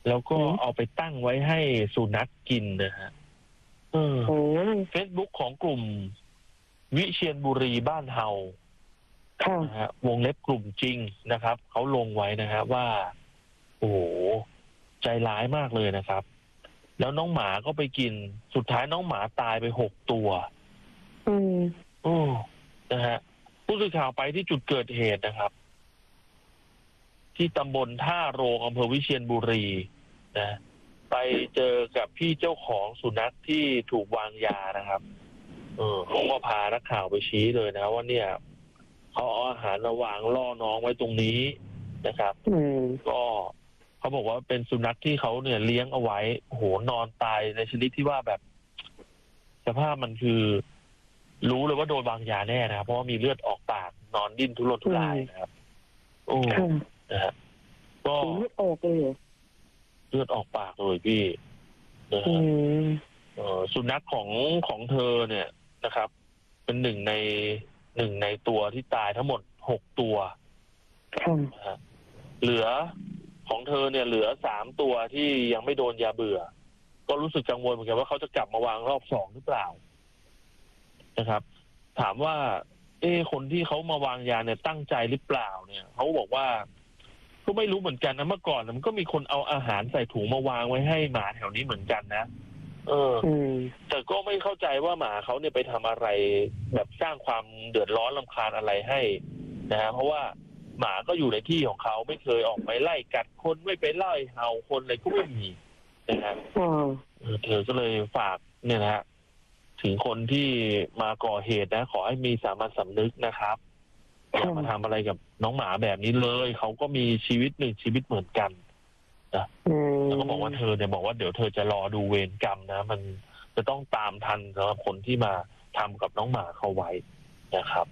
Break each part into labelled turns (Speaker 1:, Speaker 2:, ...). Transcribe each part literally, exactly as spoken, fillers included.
Speaker 1: แล้วก็เอาไปตั้งไว้ให้สุนัขกินนะฮะเออเฟซบุ๊กของกลุ่มวิเชียรบุรีบ้านเฮานะฮะวงเล็บกลุ่มจริงนะครับเขาลงไว้นะฮะว่าโอ้โหใจร้ายมากเลยนะครับแล้วน้องหมาก็ไปกินสุดท้ายน้องหมาตายไปหกตัวอืมโอ้นะฮะผู้สื่อข่าวไปที่จุดเกิดเหตุนะครับที่ตำบลท่าโรงอำเภอวิเชียรบุรีนะไปเจอกับพี่เจ้าของสุนัขที่ถูกวางยานะครับเออเขาก็พานักข่าวไปชี้เลยนะว่าเนี่ยเขาเอาอาหารมาวางล่อน้องไว้ตรงนี้นะครับก็เขาบอกว่าเป็นสุนัขที่เขาเนี่ยเลี้ยงเอาไว้โอ้โหนอนตายในชนิดที่ว่าแบบสภาพมันคือรู้เลยว่าโดนวางยาแน่นะครับเพราะว่ามีเลือดออกปากนอนดิ้นทุรนทุรายนะครับโอ้นะฮะก็เลือดออกเลยเลือดออกปากเลยพี่นะฮะสุนัขของของเธอเนี่ยนะครับเป็นหนึ่งในหนึ่งในตัวที่ตายทั้งหมดหกตัวนะฮะเหลือของเธอเนี่ยเหลือสามตัวที่ยังไม่โดนยาเบื่อก็รู้สึกกังวลเหมือนกันว่าเขาจะกลับมาวางรอบสองหรือเปล่านะครับถามว่าเอ๊ะคนที่เขามาวางยาเนี่ยตั้งใจหรือเปล่าเนี่ยเขาบอกว่าก็ไม่รู้เหมือนกันนะเมื่อก่อนมันก็มีคนเอาอาหารใส่ถุงมาวางไว้ให้หมาแถวนี้เหมือนกันนะเออแต่ก็ไม่เข้าใจว่าหมาเขาเนี่ยไปทำอะไรแบบสร้างความเดือดร้อนรำคาญอะไรให้นะฮะเพราะว่าหมาก็อยู่ในที่ของเขาไม่เคยออกไปไล่กัดคนไม่ไปไล่เห่าคนอะไรก็ไม่มีนะฮะเธอก็เลยฝากเนี่ยนะฮะถึงคนที่มาก่อเหตุนะขอให้มีสามัญสำนึกนะครับอย่ามาทำอะไรกับน้องหมาแบบนี้เลยเขาก็มีชีวิตหนึ่งชีวิตเหมือนกันนะแล้วก็บอกว่าเธอเนี่ยบอกว่าเดี๋ยวเธอจะรอดูเวรกรรมนะมันจะต้องตามทันสำหรับคนที่มาทำกับน้องหมาเขาไว้นะครับ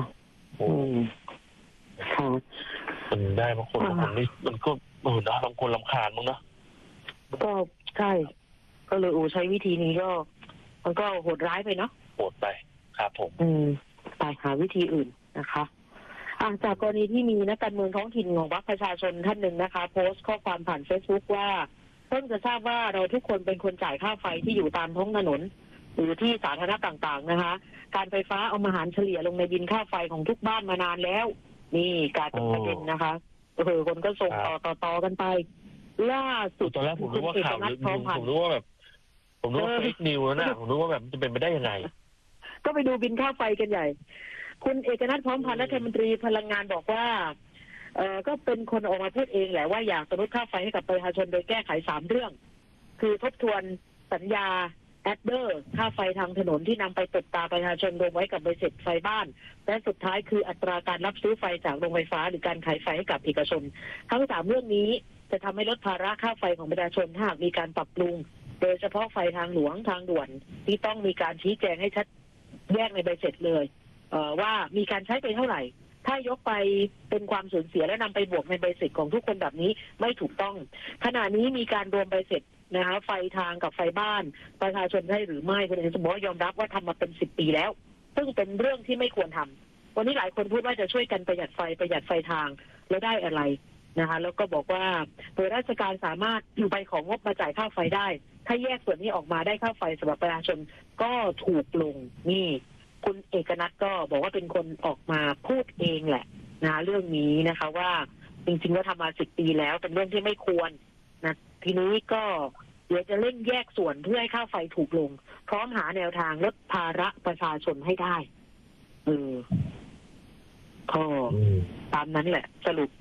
Speaker 1: มันได้บางคนบางคนนี่มันก็เออนะบางคนรำคาญมั้งนะ
Speaker 2: ก็ใช่ก็เลยโอ้ใช้วิธีนี้ก็มันก็โหดร้ายไปเนาะ
Speaker 1: โหดไปครับผม
Speaker 2: อืมไปหาวิธีอื่นนะคะจากกรณีที่มีนักการเมืองท้องถิ่นของพรรคประชาชนท่านหนึ่งนะคะโพสต์ข้อความผ่านเฟซบุ๊กว่าเพิ่งจะทราบว่าเราทุกคนเป็นคนจ่ายค่าไฟที่อยู่ตามท้องถนนหรือที่สาธารณะต่างๆนะคะการไฟฟ้าเอามาหารเฉลี่ยลงในบินค่าไฟของทุกบ้านมานานแล้วนี่กลายเป็นประเด็นนะคะเออคนก็ส่งต่อต่อต่อกันไปล่าสุด
Speaker 1: ตอนแรกผมรู้ว่าข่าวลือผมรู้ว่าแบบผมรู้ว่าเฟกนิวแล้วนะผมรู้ว่าแบบจะเป็นไปได้ยังไง
Speaker 2: ก็ไปดูบินค่าไฟกันใหญ่คุณเอกนัทพร้อมพันธ์รัฐมนตรีพลังงานบอกว่าเอ่อก็เป็นคนออกมาพูดเองแหละว่าอยากลดค่าไฟให้กับประชาชนโดยแก้ไขสามเรื่องคือทบทวนสัญญาแอดเดอร์ค่าไฟทางถนนที่นำไปตบตาประชาชนรวมไว้กับใบเสร็จไฟบ้านและสุดท้ายคืออัตราการรับซื้อไฟจากโรงไฟฟ้าหรือการขายไฟให้กับเอกชนทั้งสามเรื่องนี้จะทำให้ลดภาระค่าไฟของประชาชนถ้าหากมีการปรับปรุงโดยเฉพาะไฟทางหลวงทางด่วนที่ต้องมีการชี้แจงให้ชัดแยกในใบเสร็จเลยเอ่อว่ามีการใช้ไปเท่าไหร่ถ้ายกไปเป็นความสูญเสียและนำไปบวกในใบเสร็จของทุกคนแบบนี้ไม่ถูกต้องขณะนี้มีการรวมใบเสร็จนะคะไฟทางกับไฟบ้านประชาชนได้หรือไม่คุณเอกสมมติยอมรับว่าทำมาเป็นสิบปีแล้วซึ่งเป็นเรื่องที่ไม่ควรทำวันนี้หลายคนพูดว่าจะช่วยกันประหยัดไฟประหยัดไฟทางแล้วได้อะไรนะคะแล้วก็บอกว่าโดยราชการสามารถไปของงบมาจ่ายค่าไฟได้ถ้าแยกส่วนนี้ออกมาได้ค่าไฟสำหรับประชาชนก็ถูกลงนี่คุณเอกนัทก็บอกว่าเป็นคนออกมาพูดเองแหละนะเรื่องนี้นะคะว่าจริงๆว่าทำมาสิบปีแล้วเป็นเรื่องที่ไม่ควรนะทีนี้ก็เดี๋ยวจะเร่งแยกส่วนเพื่อให้ค่าไฟถูกลงพร้อมหาแนวทางลดภาระประชาชนให้ได้เออก็ตามนั้นแหละสรุป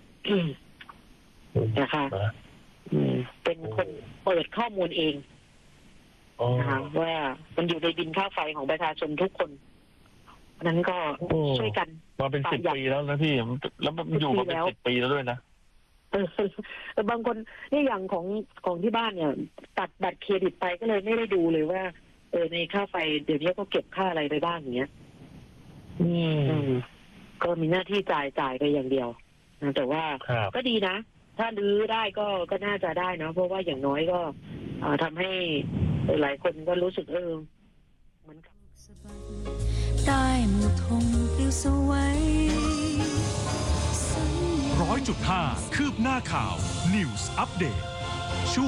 Speaker 2: นะคะเป็นคนเปิดข้อมูลเองนะคะว่ามันอยู่ในบินค่าไฟของประชาชนทุกคนนั้นก็ช่วยกัน
Speaker 1: มาเป็นสิบปีแล้วนะพี่แล้วมันอยู่มาเป็นสิบปีแล้วด้วยนะ
Speaker 2: แต่บางคนนี่อย่างของของที่บ้านเนี่ยตัดบัตรเครดิตไปก็เลยไม่ได้ดูเลยว่าเออในค่าไฟเดี๋ยวนี้ก็เก็บค่าอะไรไปบ้างอย่างเงี้ยอืมก็มีหน้าที่จ่ายจ่ายไปอย่างเดียวนะแต่ว่าก็ดีนะถ้าลื้อได้ก็ก็น่าจะได้นะเพราะว่าอย่างน้อยก็ทำให้หลายคนก็รู้สึกเออเหมือนกับใต้มือคงปลิวสวัย
Speaker 3: ร้อยจุดห้าคืบหน้าข่าว News Update